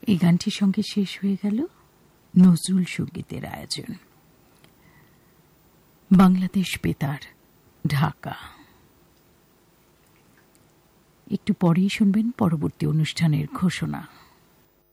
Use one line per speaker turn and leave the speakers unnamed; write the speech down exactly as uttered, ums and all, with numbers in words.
এই গানটির সঙ্গে শেষ হয়ে গেল নজরুল সঙ্গীতের আয়োজন। বাংলাদেশ বেতার, ঢাকা। একটু পরেই শুনবেন পরবর্তী অনুষ্ঠানের ঘোষণা।